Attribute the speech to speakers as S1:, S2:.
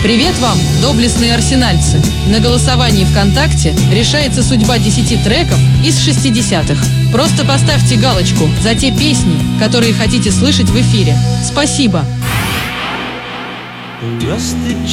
S1: Привет вам, доблестные арсенальцы! На голосовании ВКонтакте решается судьба 10 треков из 60-х. Просто поставьте галочку за те песни, которые хотите слышать в эфире. Спасибо!